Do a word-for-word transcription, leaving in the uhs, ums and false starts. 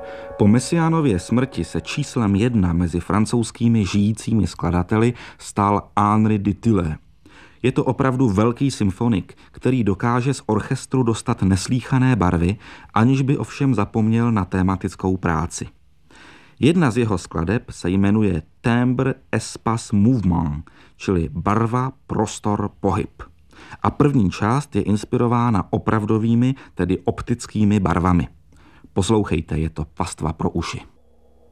Po Messianově smrti se číslem jedna mezi francouzskými žijícími skladateli stal Henri Dutilleux. Je to opravdu velký symfonik, který dokáže z orchestru dostat neslýchané barvy, aniž by ovšem zapomněl na tématickou práci. Jedna z jeho skladeb se jmenuje Timbre, espace, mouvement, čili barva, prostor, pohyb. A první část je inspirována opravdovými, tedy optickými barvami. Poslouchejte, je to pastva pro uši.